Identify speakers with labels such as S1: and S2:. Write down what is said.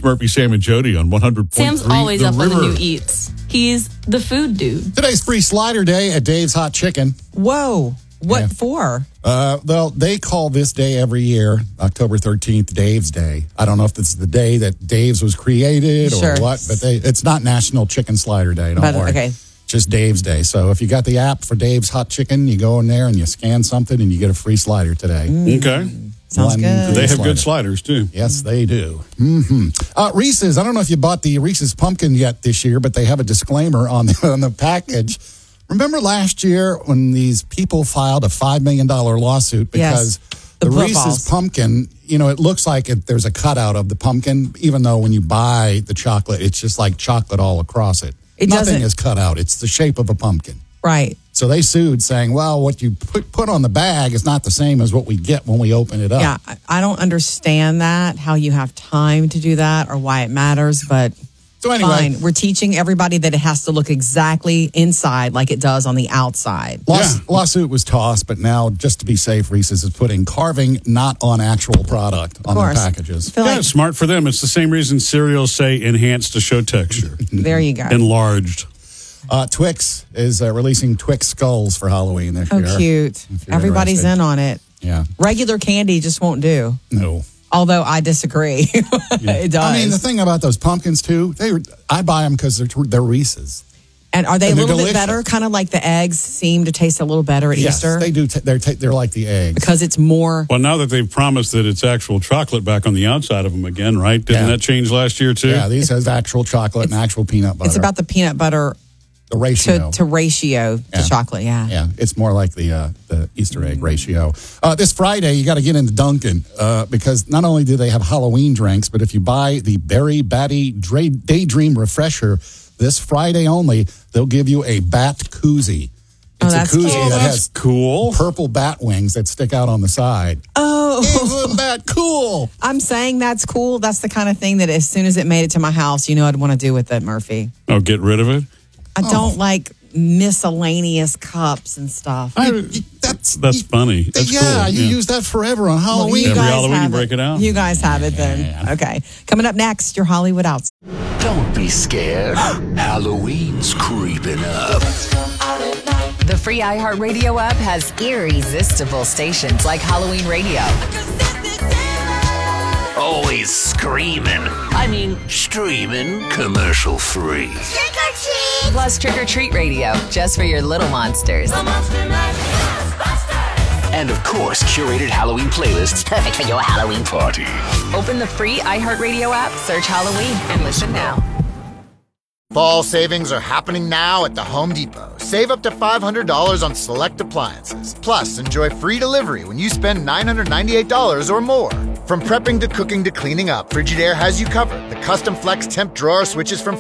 S1: Murphy, Sam, and Jody on 100.3.
S2: Sam's always
S1: The
S2: up on the
S1: River.
S2: new eats. He's the food dude.
S3: Today's free slider day at Dave's Hot Chicken.
S4: Whoa. What for?
S3: Well, they call this day every year, October 13th, Dave's Day. I don't know if it's the day that Dave's was created or what, but it's not National Chicken Slider Day. Don't worry.
S4: Okay.
S3: Just Dave's Day. So if you got the app for Dave's Hot Chicken, you go in there and you scan something and you get a free slider today.
S1: Okay.
S4: Sounds good.
S1: They have good sliders, too.
S3: Yes, they do. Reese's, I don't know if you bought the Reese's Pumpkin yet this year, but they have a disclaimer on the package. Remember last year when these people filed a $5 million lawsuit because the Reese's Pumpkin, it looks like there's a cutout of the pumpkin, even though when you buy the chocolate, it's just like chocolate all across it. Nothing is cut out. It's the shape of a pumpkin.
S4: Right.
S3: So they sued saying, well, what you put on the bag is not the same as what we get when we open it up.
S4: Yeah, I don't understand that, how you have time to do that or why it matters, but
S3: so anyway,
S4: fine. We're teaching everybody that it has to look exactly inside like it does on the outside.
S3: Lawsuit was tossed, but now, just to be safe, Reese's is putting carving not on actual product on their packages.
S1: It's smart for them. It's the same reason cereals say enhanced to show texture.
S4: There you go.
S1: Enlarged.
S3: Twix is releasing Twix Skulls for Halloween this year.
S4: Oh, cute. Everybody's in on it.
S3: Yeah.
S4: Regular candy just won't do.
S3: No.
S4: Although I disagree. It does.
S3: I mean, the thing about those pumpkins, too, I buy them because they're Reese's.
S4: And are they a little bit
S3: delicious.
S4: better? Kind of like the eggs seem to taste a little better at Easter?
S3: Yes, they do. They're like the eggs.
S4: Because it's more...
S1: Well, now that they've promised that it's actual chocolate back on the outside of them again, right? Didn't that change last year, too?
S3: Yeah, these has actual chocolate and actual peanut butter.
S4: It's about the peanut butter...
S3: The ratio.
S4: To ratio to chocolate, yeah.
S3: Yeah, it's more like the Easter egg ratio. This Friday, you got to get into Dunkin' because not only do they have Halloween drinks, but if you buy the Berry Batty Daydream Refresher this Friday only, they'll give you a bat koozie. It's a koozie that has purple bat wings that stick out on the side.
S4: Oh.
S3: Isn't that cool?
S4: I'm saying that's cool. That's the kind of thing that as soon as it made it to my house, I'd want to do with it, Murphy.
S1: Oh, get rid of it?
S4: I don't like miscellaneous cups and stuff.
S3: That's
S1: funny. That's
S3: cool. You
S1: Yeah.
S3: use that forever on Halloween.
S1: Every Halloween you break it out.
S4: You guys have it then. Okay. Coming up next, your Hollywood Outs.
S5: Don't be scared. Halloween's creeping up.
S6: The free iHeartRadio app has irresistible stations like Halloween Radio.
S5: Always screaming. Streaming commercial free.
S6: Trick or treat! Plus Trick or Treat Radio, just for your little monsters.
S5: And of course, curated Halloween playlists perfect for your Halloween party.
S6: Open the free iHeartRadio app, search Halloween, and listen now.
S7: Fall savings are happening now at the Home Depot. Save up to $500 on select appliances. Plus, enjoy free delivery when you spend $998 or more. From prepping to cooking to cleaning up, Frigidaire has you covered. The custom flex temp drawer switches from